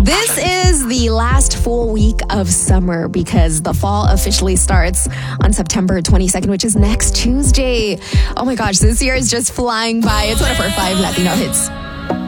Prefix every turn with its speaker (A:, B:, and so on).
A: This is the last full week of summer because the fall officially starts on September 22nd, which is next Tuesday. Oh my gosh, this year is just flying by. It's one of our 5 Latino hits.